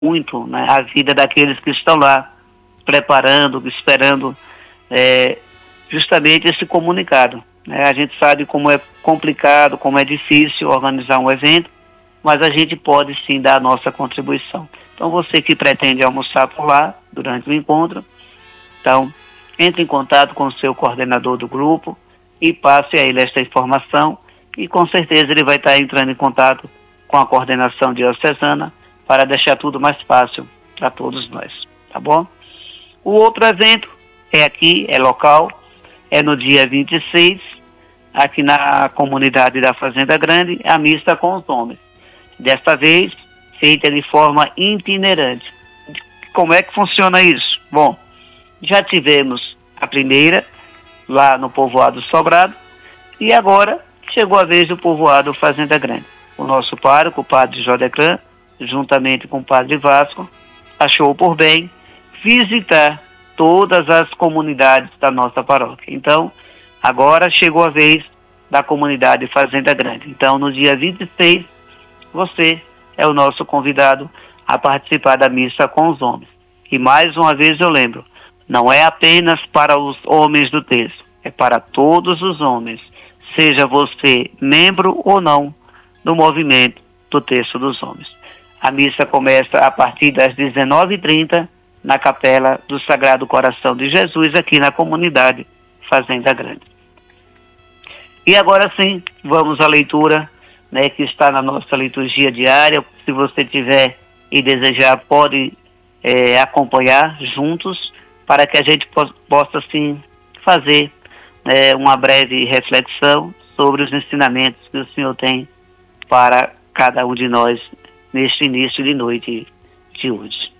muito, né, a vida daqueles que estão lá preparando, esperando justamente esse comunicado. Né? A gente sabe como é complicado, como é difícil organizar um evento, mas a gente pode sim dar a nossa contribuição. Então você que pretende almoçar por lá durante o encontro, então entre em contato com o seu coordenador do grupo e passe a ele esta informação e com certeza ele vai estar entrando em contato com a coordenação diocesana para deixar tudo mais fácil para todos nós, tá bom? O outro evento é aqui, é local, é no dia 26, aqui na comunidade da Fazenda Grande, a missa com os homens. Desta vez, feita de forma itinerante. Como é que funciona isso? Bom, já tivemos a primeira, lá no povoado Sobrado, e agora chegou a vez do povoado Fazenda Grande. O nosso pároco, o padre Jodeclan, juntamente com o padre Vasco, achou por bem visitar todas as comunidades da nossa paróquia. Então, agora chegou a vez da comunidade Fazenda Grande. Então, no dia 26, você é o nosso convidado a participar da missa com os homens. E mais uma vez eu lembro, não é apenas para os homens do texto, é para todos os homens, seja você membro ou não do movimento do Terço dos Homens. A missa começa a partir das 19h30 na Capela do Sagrado Coração de Jesus, aqui na comunidade Fazenda Grande. E agora sim, vamos à leitura, né, que está na nossa liturgia diária. Se você tiver e desejar, pode acompanhar juntos, para que a gente possa, assim, fazer uma breve reflexão sobre os ensinamentos que o Senhor tem para cada um de nós neste início de noite de hoje.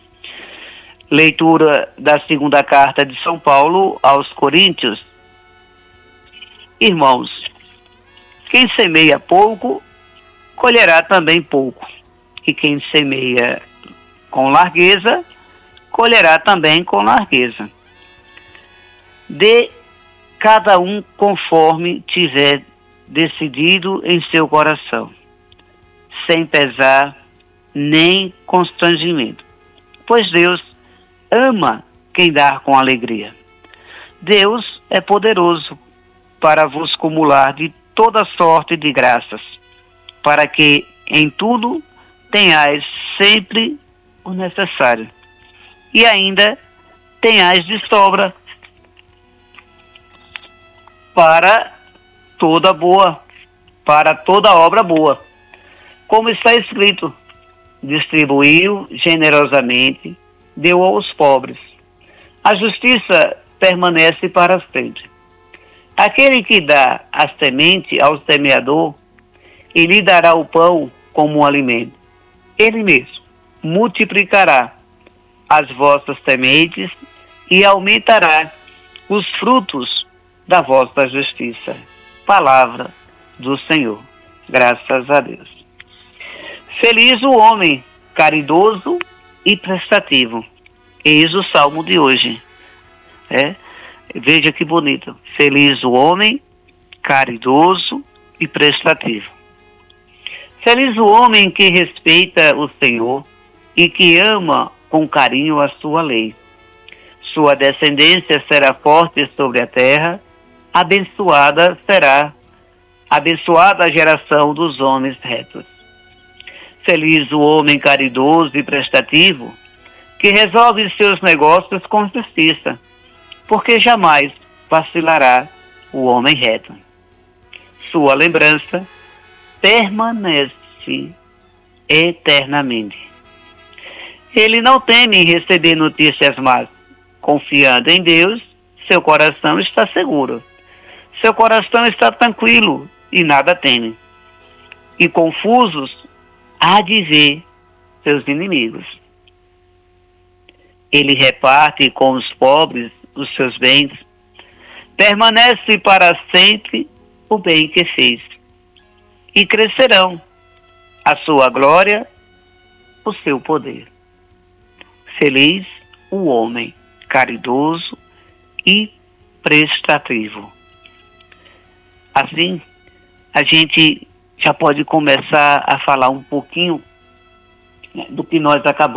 Leitura da segunda carta de São Paulo aos Coríntios. Irmãos, quem semeia pouco, colherá também pouco. E quem semeia com largueza, colherá também com largueza. Dê cada um conforme tiver decidido em seu coração, sem pesar nem constrangimento. Pois Deus ama quem dá com alegria. Deus é poderoso para vos cumular de toda sorte de graças, para que em tudo tenhais sempre o necessário, e ainda tenhais de sobra para toda obra boa. Como está escrito, distribuiu generosamente, deu aos pobres. A justiça permanece para sempre. Aquele que dá a semente ao semeador, e lhe dará o pão como um alimento. Ele mesmo multiplicará as vossas sementes e aumentará os frutos da vossa justiça. Palavra do Senhor. Graças a Deus. Feliz o homem caridoso e prestativo. Eis o salmo de hoje. Veja que bonito. Feliz o homem caridoso e prestativo. Feliz o homem que respeita o Senhor e que ama com carinho a sua lei. Sua descendência será forte sobre a terra, abençoada a geração dos homens retos. Feliz o homem caridoso e prestativo, que resolve seus negócios com justiça, porque jamais vacilará o homem reto. Sua lembrança permanece eternamente. Ele não teme em receber notícias más. Confiando em Deus, seu coração está seguro. Seu coração está tranquilo e nada teme. E confusos há de ver seus inimigos. Ele reparte com os pobres os seus bens. Permanece para sempre o bem que fez. E crescerão a sua glória, o seu poder. Feliz o homem caridoso e prestativo. Assim, a gente já pode começar a falar um pouquinho do que nós acabamos